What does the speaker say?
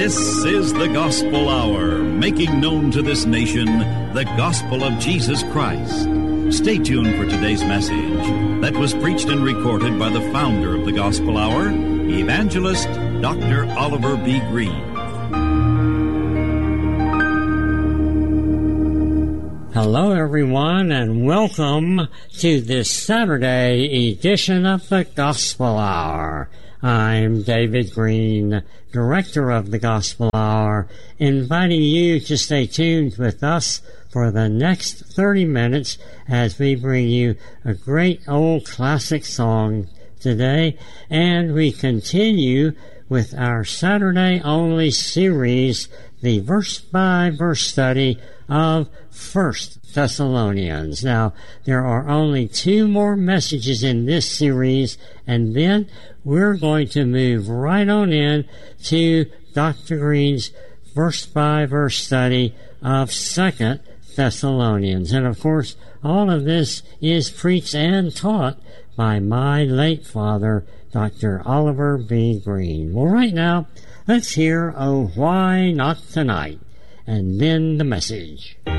This is the Gospel Hour, making known to this nation the gospel of Jesus Christ. Stay tuned for today's message that was preached and recorded by the founder of the Gospel Hour, Evangelist Dr. Oliver B. Green. Hello, everyone, and welcome to this Saturday edition of the Gospel Hour. I'm David Green, Director of the Gospel Hour, inviting you to stay tuned with us for the next 30 minutes as we bring you a great old classic song today, and we continue with our Saturday-only series, the verse-by-verse study of 1 Thessalonians. Now, there are only 2 more messages in this series, and then we're going to move right on in to Dr. Green's verse-by-verse study of 2 Thessalonians. And, of course, all of this is preached and taught by my late father, Dr. Oliver B. Green. Well, right now, let's hear Oh, Why Not Tonight, and then the message.